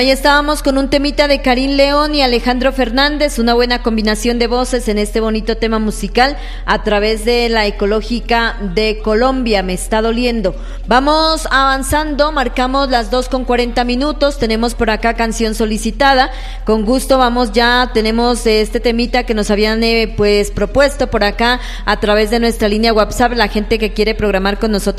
Ahí estábamos con un temita de Karim León y Alejandro Fernández, una buena combinación de voces en este bonito tema musical a través de la Ecológica de Colombia, Me Está Doliendo. Vamos avanzando, marcamos las 2:40, tenemos por acá canción solicitada, con gusto vamos ya, tenemos este temita que nos habían propuesto por acá a través de nuestra línea WhatsApp, la gente que quiere programar con nosotros